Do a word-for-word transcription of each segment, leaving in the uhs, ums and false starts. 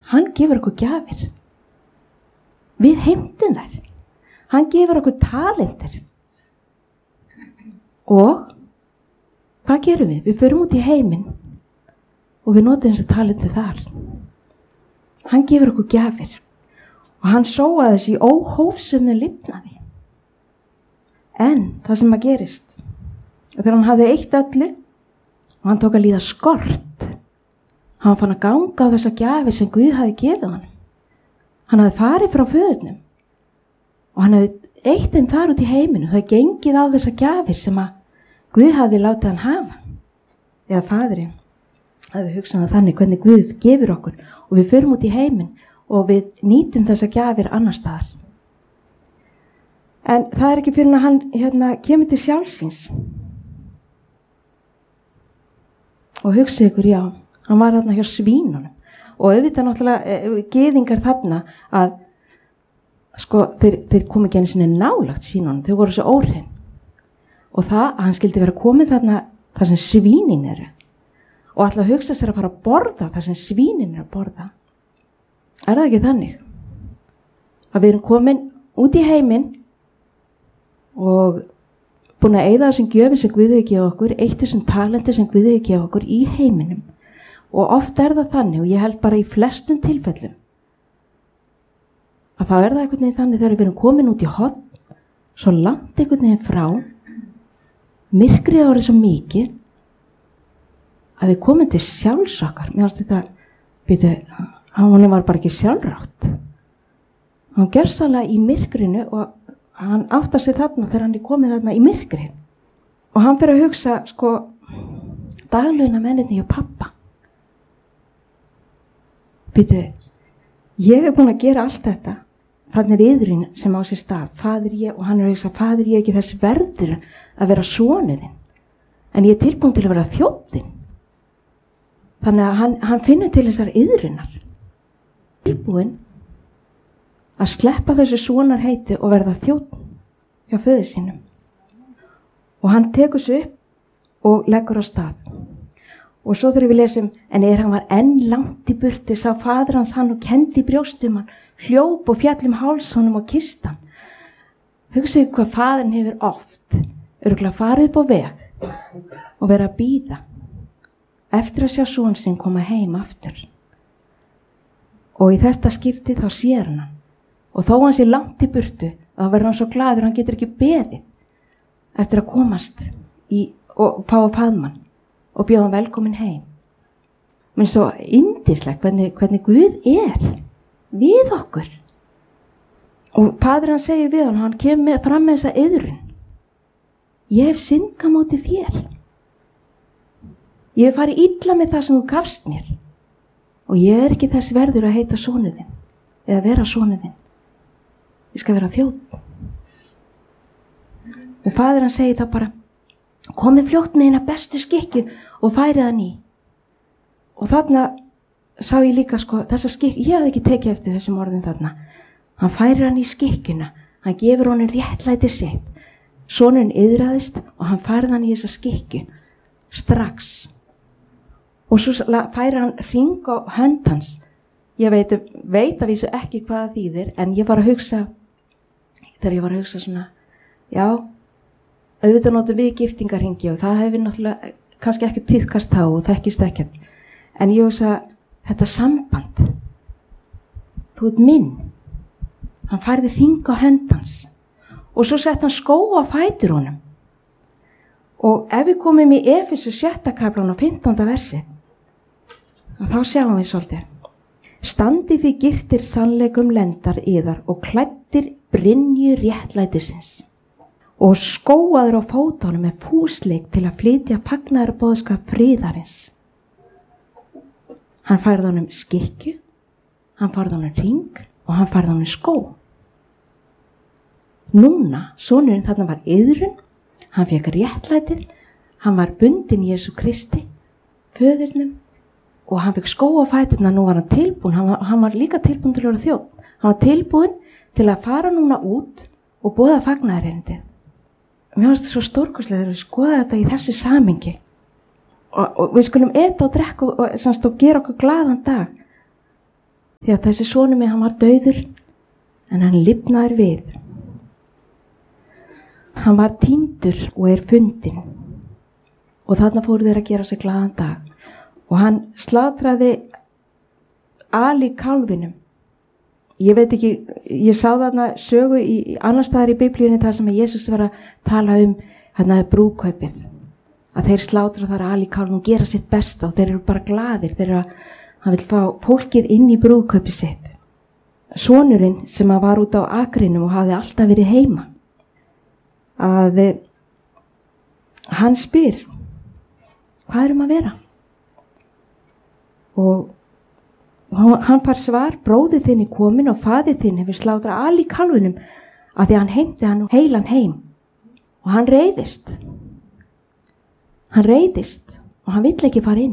Hann gefur okkur gjafir. Við heimtum þær. Hann gefur okkur talentir. Og hvað gerum við? Við förum út í heiminn og við notum þessi talentir þar. Hann gefur okkur gjafir og hann sóaði þessi óhófsömu lifnaði. En það sem að gerist, þegar hann hafði eitt öllu og hann tók að líða skort, hann fann að ganga á þessa gjafir sem Guð hafði gefið hann. Hann hafði farið frá föðurnum og hann hafði eitt þeim þar út í heiminu. Það gengið á þessa gjafir sem að Guð hafði látið hann hafa. Eða faðirinn hafði hugsað það þannig hvernig Guð gefur okkur og við förum út í heiminn og við nýtum þessa gjafir annar staðar. En það er ekki fyrir að hann hérna, kemur til sjálfsins. Og hugsið ykkur, já, hann var þarna hjá svínunum. Og auðvitað náttúrulega gyðingar þarna að sko, þeir, þeir komu ekki einu sinni nálagt svínunum, þau voru svo óhrein. Og það að hann skildi vera komið þarna þar sem svínin eru. Og ætla að hugsa sér að fara að borða þar sem svínin eru að borða. Er það ekki þannig? Að við erum komin út í heiminn og búin að eyða þessum gjöfum sem Guð hefur gefið okkur, eitt þessum talenti sem Guð hefur gefið okkur í heiminum. Og oft er það þannig, og ég held bara í flestum tilfellum, að þá er það einhvern veginn þannig þegar við erum komin út í horn, svo langt einhvern veginn frá, myrkrið árið svo mikið, að við komum til sjálfs okkar. Mér finnst þetta, býtu, hann var bara ekki sjálfrátt. Hann gerðsannlega í myrkrinu og hann áttar sig þarna þegar hann er komið þarna í myrkrið. Og hann fyrir að hugsa, sko, daglauna menninni hjá pappa. Býtu, ég er búin að gera allt þetta. Þannig er yðurinn sem á sér stað. Faðir ég, og hann er að hugsa, faðir ég ekki þess verður að vera sonuðinn. En ég er tilbúin til að vera þjóttinn. Þannig að hann, hann finnur til þessar yðurinnar. Tilbúin að sleppa þessu sonar heiti og verða þjóttinn hjá föður sínum. Og hann tekur sig upp og leggur á stað. Og svo þegar við lesum, en er hann var enn langt í burti, sá faðir hans hann og kendi brjóstum hann, hljóp og fjall um háls honum og kistan. Hugsaðu hvað faðirinn hefur oft, örugglega farið upp á veg og verið að bíða eftir að sjá son sinn koma heim aftur. Og í þetta skipti þá sér hann. Og þó hann sé langt í burtu, þá verður hann svo glaður, hann getur ekki beðið eftir að komast í, og fá að faðma hann og bjóða hann velkomin heim. Men svo yndislegt hvernig, hvernig Guð er við okkur. Og faðir hann segir við hann, hann kemur fram með þessa yðrun. Ég hef syndgað móti þér. Ég hef farið illa með það sem þú gafst mér. Og ég er ekki þess verður að heita sonuðinn, eða vera sonuðinn. Ég skal vera þjótt. Og faðir hann segir það bara, komið fljótt með hérna bestu skikki og færið hann í. Og þarna sá ég líka, sko, þessa skikki, ég hafði ekki tekið eftir þessum orðum þarna. Hann færir hann í skikkuna, hann gefur honum réttlæti sitt. Sonurinn iðraðist og hann færið hann í þessa skikku, strax. Og svo færir hann hring á hönd hans. Ég veit, veit að vísu ekki hvað það þýðir, en ég var að hugsa, þegar ég var að hugsa svona, já, auðvitað notum við giftingarhingi og það hefur náttúrulega kannski ekki tíðkast þá og þekkist ekkert. En ég hugsa, þetta samband, þú ert minn. Hann færði hring á hönd hans og svo sett hann skó á fætur honum. Og ef við komum í Efesu sjötta kaflan og fimmtánda versi, þá sjáum við svolítið. Standi því girtir sannleikum lendar yðar og klæddir brynju réttlætisins og skóaður á fótunum með fúsleik til að flytja fagnaðarboðskap friðarins. Hann færði honum skikkju, hann færði honum hring og hann færði honum skó. Núna, sonurinn þarna var iðrun, hann fekk réttlætið, hann var bundinn í Jesú Kristi, föðurnum, og hann fekk skó á fæturna. Nú var hann tilbúin, hann var, hann var líka tilbúin til að vera þjótt. Hann var tilbúin til að fara núna út og boða fagnaðarerindið. Mér finnst þetta svo stórkostlega þegar við skoða þetta í þessu samhengi. Og, og við skulum eta og drekka og, og, og gera okkur glaðan dag. því að þessi sonur minn, hann var dauður en hann lifnaði við. Hann var týndur og er fundinn. Og þarna fóru þeir að gera sig glaðan dag. Og hann slátraði Ali kálfinum. Ég veit ekki, ég sá þarna sögu í, í annar staðar í Biblíunni þar sem að Jesús var að tala um hérna brúðkaupið. Að þeir slátra þar Ali kálfinum og gera sitt besta og þeir eru bara glaðir. Þeir eru að, hann vil fá fólkið inn í brúðkaupið sitt. Sonurinn sem að var út á akrinum og hafði alltaf verið heima. Að hann spyr, hvað erum að vera? Og hann fær svar, bróðir þinn er komin og faðir þinn hefur slátrað Ali kálfinum að því hann heimti hann heilan heim. Og hann reiðist. Hann reiðist og hann vill ekki fara inn.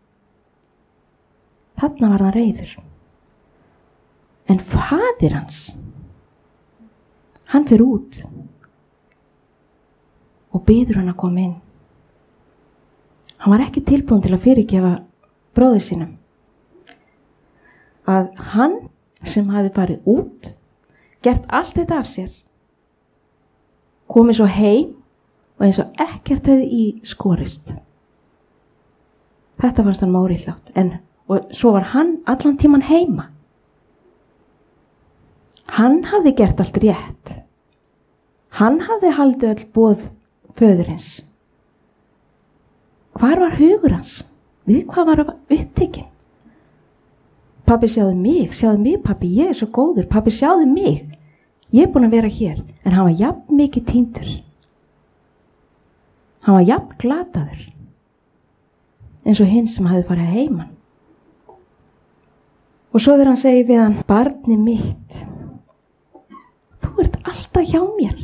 Þarna var hann reiður. En faðir hans, hann fer út og biður hann að koma inn. Hann var ekki tilbúin til að fyrirgefa bróður sínum. Að hann sem hafði farið út, gert allt þetta af sér, komið svo heim og eins og ekkert hefði í skorist. Þetta fannst hann mórilljátt. En og svo var hann allan tíman heima. Hann hafði gert allt rétt. Hann hafði haldið öll boð föðurins. Hvar var hugur hans? Við hvað var upptekinn? Pabbi, sjáðu mig, sjáðu mig pabbi, ég er svo góður. Pabbi, sjáðu mig, ég er búin að vera hér. En hann var jafn mikið týndur. Hann var jafn glataður. Eins og hinn sem hafði farið heiman. Og svo þegar hann segi við hann, barni mitt, þú ert alltaf hjá mér.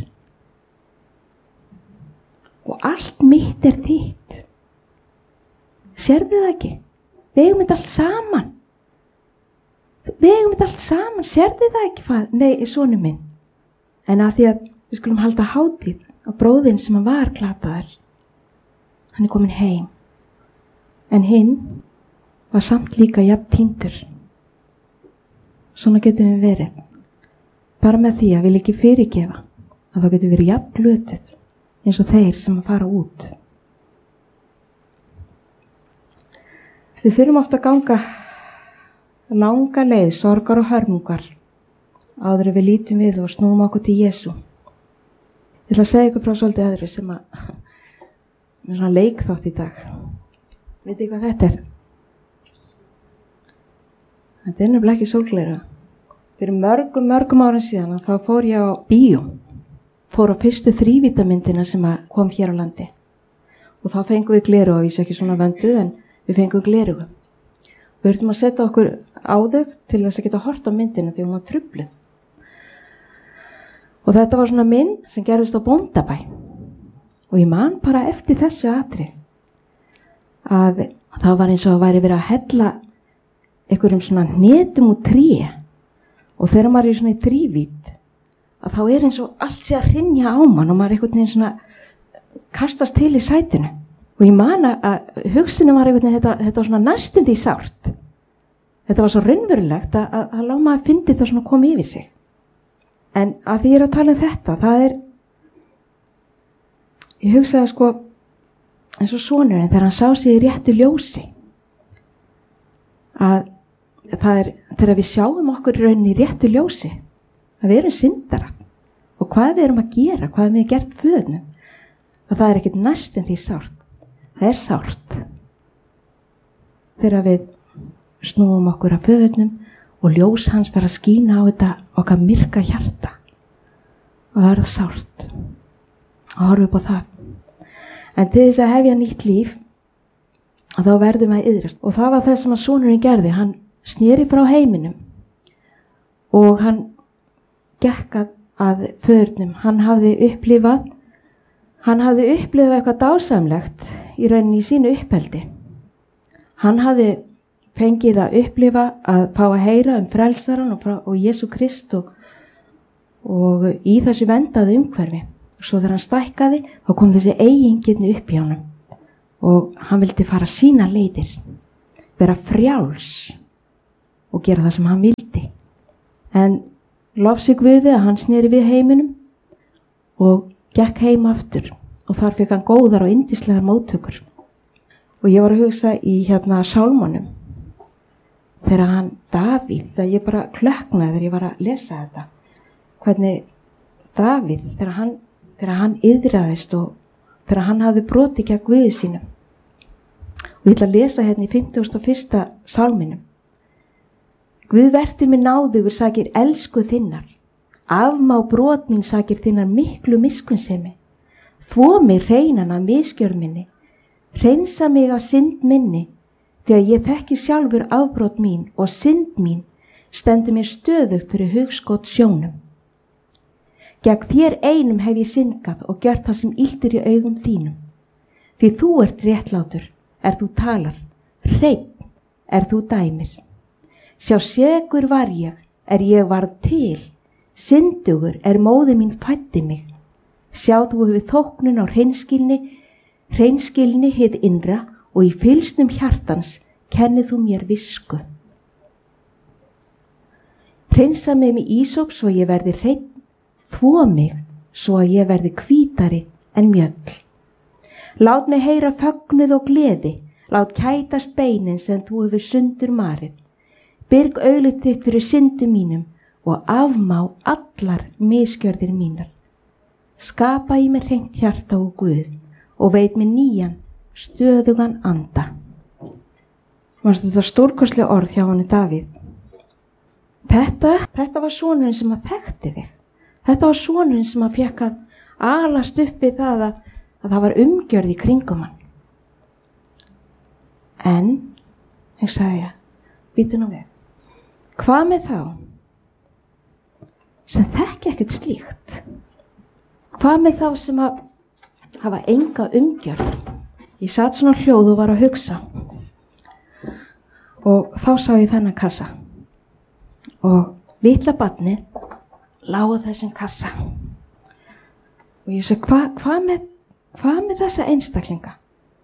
Og allt mitt er þitt. Sérðu það ekki? Við eigum þetta allt saman. Við eigum þetta allt saman. Sérðu það ekki, fað? Nei, sonur minn. En að því að við skulum halda hátíð á bróðinn sem hann var glataður. Hann er komin heim. En hinn var samt líka jafn týndur. Svona getum við verið. Bara með því að við ekki fyrirgefa að þá getum við verið jafn glötuð eins og þeir sem að fara út. Við þurfum oft að ganga langa leið, sorgar og hörmungar áður en við lítum við og snúum okkur til Jesú. Ég ætla að segja ykkur frá svolítið öðru sem að með svona leikþátt í dag. Vitið þið hvað þetta er? Þetta er nefnilega ekki sólgleira. Fyrir mörgum, mörgum árum síðan þá fór ég á bíó. Fór á fyrstu þrívítamyndina sem kom hér á landi. Og þá fengum við gleru og ég sé ekki svona vönduð en við fengum gleru. Við þurftum að setja okkur á þau til þess að geta hort á myndina því hún var trufluð. Og þetta var svona mynd sem gerðist á Bóndabæ. Og ég man bara eftir þessu atri að það var eins og að væri verið að hella einhverjum svona hnetum úr tré. Og þegar maður er svona í þrívít að þá er eins og allt sé að hrynja á mann og maður einhvern veginn svona kastast til í sætinu. Og ég man að hugsunum var einhvern veginn, þetta, þetta var svona næstum því sárt. Þetta var svo raunverulegt að, að, að lág maður fyndi það svona koma yfir sig. En að því ég er að tala um þetta, það er, ég hugsaði sko, eins og sonurinn þegar hann sá sig í réttu ljósi. Að það er, þegar við sjáum okkur í rauninni í réttu ljósi, að við erum syndara. Og hvað við erum að gera, hvað við erum gert föðnum, að það er ekkert næstum því sárt. Það er sárt þegar við snúum okkur af föðurnum og ljós hans fer að skína á þetta okkar myrka hjarta. Og það er það sárt að horfa upp á það. En til þess að hefja nýtt líf, þá verðum við að iðrast. Og það var það sem að sonurinn gerði. Hann sneri frá heiminum og hann gekk að, að föðurnum. Hann hafði upplifað, hann hafði upplifað eitthvað dásamlegt í rauninni í sínu uppeldi. Hann hafði fengið að upplifa að fá að heyra um frelsaran og, og Jesú Krist og, og í þessu vendaðu umhverfi. Svo þegar hann stækkaði þá kom þessi eigingirni upp í honum og hann vildi fara sína leiðir, vera frjáls og gera það sem hann vildi. En lofsi Guði að hann sneri við heiminum og gekk heim aftur og þar fekk hann góðar og yndislegar móttökur. Og ég var að hugsa í hérna sálmunum þegar hann Davíð, þegar ég bara klöknaði þegar ég var að lesa þetta, hvernig Davíð þegar hann, þegar hann iðraðist og þegar hann hafði brotið gegn Guði sínum. Og ég ætla að lesa hérna í fimmtugasta og fyrsta sálminum. Guð vertu mér náðugur sakir elsku þinnar, afmá brot mín sakir þinnar miklu miskunnsemi, þvo mig hreinan af misgjörð minni, hreinsa mig af synd minni, því að ég þekki sjálfur afbrot mín og synd mín stendur mér stöðugt fyrir hugskot sjónum. Gegn þér einum hef ég syndgað og gjört það sem illt er í augum þínum, því þú ert réttlátur, er þú talar, hreinn er þú dæmir. Sjá segur var ég, er ég varð til, syndugur er móðir mín fæddi mig. Sjá þú hefur þóknun á hreinskilni, hreinskilni hið innra og í fylsnum hjartans kennið þú mér visku. Hreinsa mig með ísop svo ég verði hreinn, þvo mig svo að ég verði hvítari en mjöll. Lát mig heyra fögnuð og gleði, lát kætast beinin sem þú hefur sundur marið. Byrg auglið þitt fyrir syndum mínum og afmá allar misgjörðir mínar. Skapa í mér hreint hjarta og Guð og veit mér nýjan, stöðugan anda. Manstu þetta stórkostlega orð hjá honum Davíð? Þetta, þetta var sonurinn sem að þekkti þig. Þetta var sonurinn sem að fékk að alast upp við það að, að það var umgjörð í kringum hann. En, ég sagði, býtu nú við. Hvað með þá sem þekki ekkert slíkt? Hvað með þá sem að hafa enga umgjörð? Ég satt svona hljóð og var að hugsa og þá sá ég þennan kassa og litla barnið lá á þessum kassa og ég segi hvað hva með, hva með þessa einstaklinga?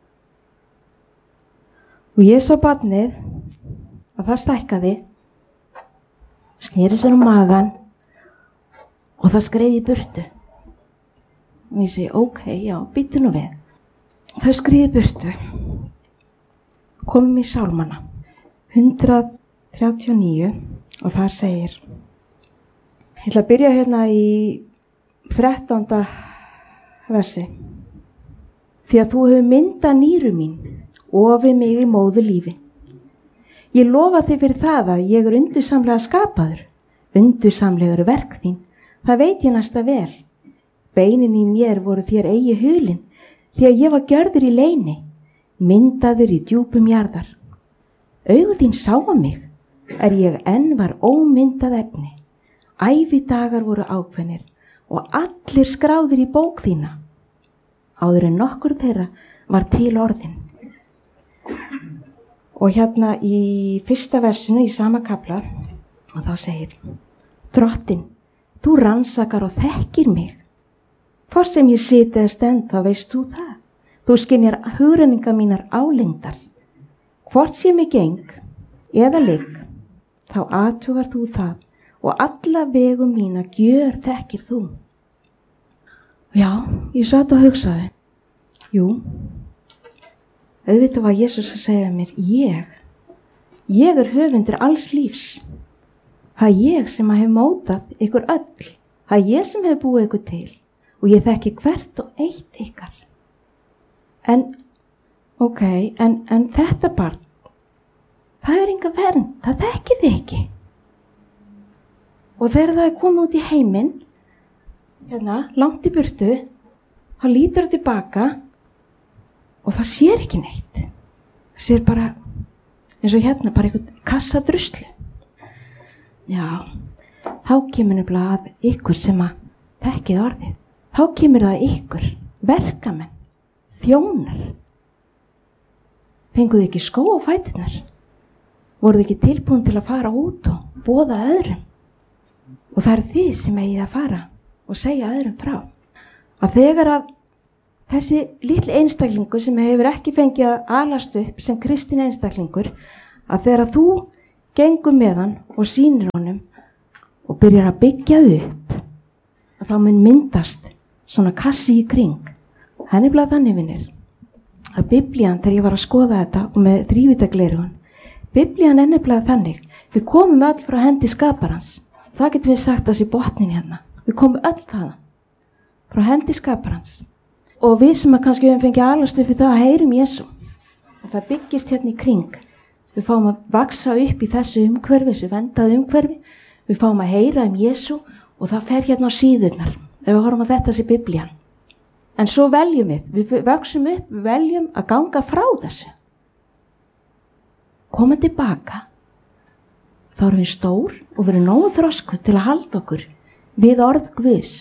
Og ég sá barnið að það stækkaði, sneri sér um magan og það skreiði í burtu. Og ég segi, ok, já, býttu nú við. Þau skreiði í burtu. Komum í sálmana, hundrað þrjátíu og níu og þar segir, ég ætla að byrja hérna í þrettánda versi. Því að þú hefur myndað nýru mín, ofið mig í móðu lífi. Ég lofa þig fyrir það að ég er undursamlega skapaður, undursamlegur verk þín, það veit ég næsta vel. Beinin í mér voru þér eigi hulin, því að ég var gjörður í leyni, myndaður í djúpum jarðar. Augu þín sáu mig, er ég enn var ómyndað efni. Ævidagar voru ákveðnir og allir skráðir í bók þína. Áður en nokkur þeirra var til orðin. Og hérna í fyrsta versinu í sama kafla og þá segir, Drottin, þú rannsakar og þekkir mig. Hvort sem ég siti eða stend, þá veist þú það. Þú skynjar hugrenningar mínar álengdar. Hvort sem ég geng eða ligg, þá athugar þú það og alla vegum mína gjör þekkir þú. Já, ég satt og hugsaði, jú, auðvitað var Jesús að segja mér, ég, ég er höfundur alls lífs. Það er ég sem hef mótað ykkur öll. Það er ég sem hef búið ykkur til og ég þekki hvert og eitt ykkar. En, ok, en, en þetta barn, það er enga vernd, það þekkir þið ekki. Og þegar það er komið út í heiminn, hérna, langt í burtu, þá lítur það tilbaka og það sér ekki neitt. Það sér bara, eins og hérna, bara einhvern kassadruslu. Já, þá kemur nefnilega að ykkur sem að þekkið orðið. Þá kemur það ykkur, verkamenn, þjónar. Fenguðu ekki skó á fæturnar? Voruð ekki tilbúin til að fara út og boða öðrum? Og það er þið sem eigið að fara og segja öðrum frá. Að þegar að þessi litli einstaklingur sem hefur ekki fengið að alast upp sem kristin einstaklingur, að þegar að þú gengur með hann og sýnir honum og byrjar að byggja upp, að þá mun myndast svona kassi í kring. Henni er bara þannig, vinir, að Biblían, þegar ég var að skoða þetta og með þrívíddargleraugun, Biblían er nefnilega þannig, við komum öll frá hendi skaparans. Það getum við sagt þessi botnin hérna. Við komum öll þaðan frá hendi skaparans. Og við sem að kannski höfum fengið alast upp við það að heyrum Jesú. Og það byggist hérna í kring. Við fáum að vaksa upp í þessu umhverfi, þessu vendaðu umhverfi. Við fáum að heyra um Jesú og það fer hérna á síðurnar. Ef við horfum á þetta sem Biblían. En svo veljum við, við vöksum upp, við veljum að ganga frá þessu. Koma tilbaka. Þá erum við stór og við erum nógu þrosku til að halda okkur við orð Guðs.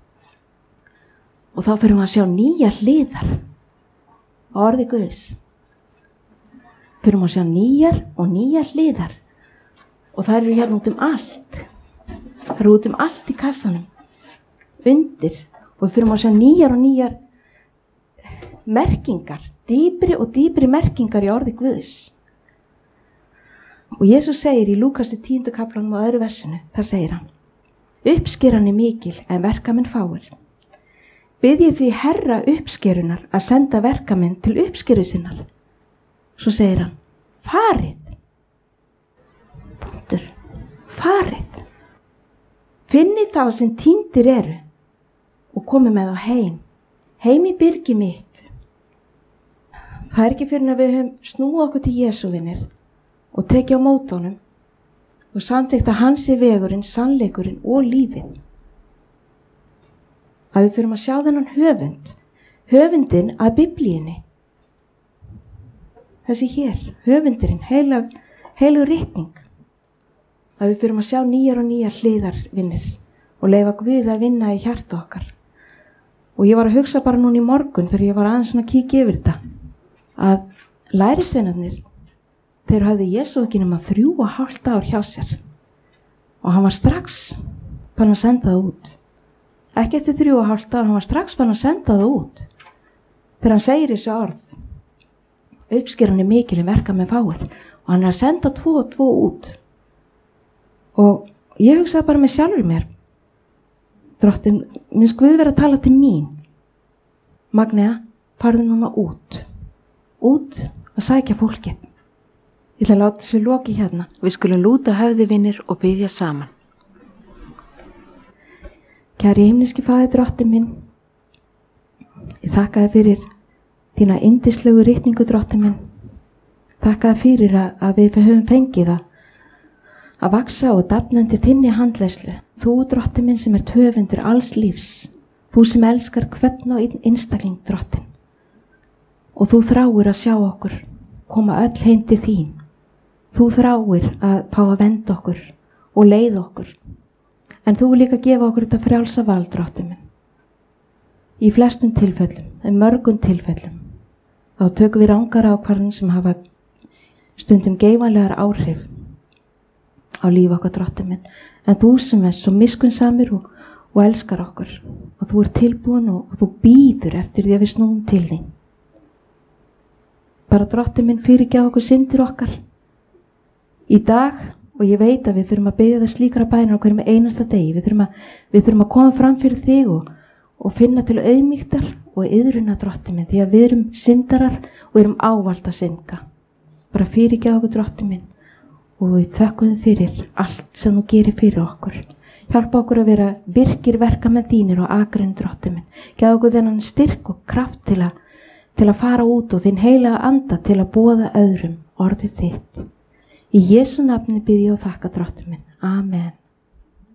Og þá fyrir við að sjá nýja hliðar á orði Guðs. Fyrir við að sjá nýjar og nýja hliðar. Og það eru hérna út um allt. Það eru út um allt í kassanum. Undir. Og við fyrir að sjá nýjar og nýjar merkingar. Dýpri og dýpri merkingar í orði Guðs. Og Jesús segir í Lúkasi tíundu kaflanum á öðru versinu, þar segir hann: Uppskeran er mikil en verkamenn fáir. Biðjið því Herra uppskerunar að senda verkamenn til uppskeru sinnar. Svo segir hann: Farið. Punktur. Farið. Finnið þá sem týndir eru og komið með þá heim. Heim í byrgi mitt. Það er ekki fyrir að við höfum snúið okkur til Jesú, vinir, og tekið á móti honum og samþykkt að hans er vegurinn, sannleikurinn og lífið. Að við fyrir að sjá þennan höfund, höfundin að Biblíunni. Þessi hér, höfundurinn, heilag, heilag ritning. Að við fyrir að sjá nýjar og nýjar hliðar, vinnir, og leyfa Guð að vinna í hjarta okkar. Og ég var að hugsa bara núna í morgun þegar ég var aðeins svona að kíkja yfir þetta, að lærisveinarnir, þeir hafði Jesú ekki nema þrjú og hálft ár hjá sér og hann var strax fann að senda það út. Ekki eftir þrjú og hálft ár, hann var strax fann að senda það út. Þegar hann segir þessu orð, uppskeran er mikil en verkamenn fáir, og hann er að senda tvo og tvo út. Og ég hugsaði bara með sjálfur mér, Drottin, minnst Guð vera að tala til mín. Magnea, farðu núna út. Út að sækja fólkið. Ég ætla að láta þessu loki hérna. Við skulum lúta höfði, vinir, og biðja saman. Kæri himneski Faðir, Drottinn minn, ég þakka þér fyrir þína yndislegu ritningu, Drottinn minn. Þakka þér fyrir að, að við höfum fengið að, að vaksa og dafna undir þinni handleiðslu. Þú, Drottinn minn, sem er höfundur alls lífs. Þú sem elskar hvern og einstakling, Drottinn. Og þú þráir að sjá okkur koma öll heim til þín. Þú þráir að fá að venda okkur og leiða okkur. En þú vil líka gefa okkur þetta frjálsa val, Drottinn minn. Í flestum tilfellum, en mörgum tilfellum, þá tökum við rangar ákvarðanir sem hafa stundum geifanlegar áhrif á líf okkar, Drottinn minn. En þú sem er svo miskunnsamur og, og elskar okkur, og þú er tilbúin og, og þú bíður eftir því að við snúum til þín. Bara, Drottinn minn, fyrirgefðu okkur syndir okkar í dag, og ég veit að við þurfum að biðja það slíkra bænar á hverjum einasta degi. Við þurfum að, við þurfum að koma fram fyrir þig og, og finna til auðmýktar og iðruna, Drottinn minn, því að við erum syndarar og erum ávallt að synda. Bara fyrirgefðu okkur, Drottinn minn, og við þökkum þig fyrir allt sem þú gerir fyrir okkur. Hjálpa okkur að vera virkir verkamenn þínir og akrin, Drottinn minn. Gefðu okkur þennan styrk og kraft til að, til að fara út og þinn heilaga anda til að boða öðrum orðið þitt. Í Jesú nafni bið ég og þakka, Drottinn minn. Amen.